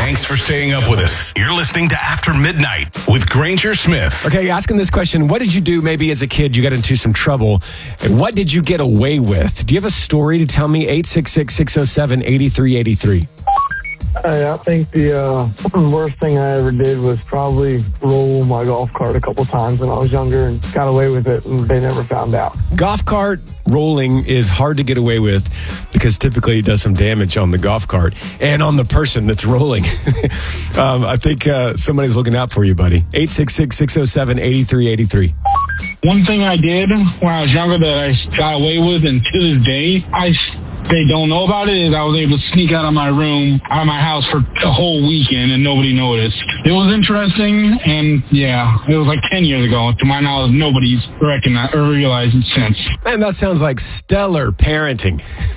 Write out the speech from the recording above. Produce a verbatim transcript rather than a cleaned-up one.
Thanks for staying up with us. You're listening to After Midnight with Granger Smith. Okay, asking this question, what did you do maybe as a kid? You got into some trouble. And what did you get away with? Do you have a story to tell me? eight six six, six oh seven, eight three eight three. Hey, I think the uh, worst thing I ever did was probably roll my golf cart a couple times when I was younger and got away with it, and they never found out. Golf cart rolling is hard to get away with because typically it does some damage on the golf cart and on the person that's rolling. um, I think uh, somebody's looking out for you, buddy. eight six six, six oh seven, eight three eight three. One thing I did when I was younger that I got away with, and to this day, I they don't know about it, is I was able to sneak out of my room, out of my house for a whole weekend, and nobody noticed. It was interesting, and yeah, it was like ten years ago. To my knowledge, nobody's recognized or realized it since. Man, that sounds like stellar parenting.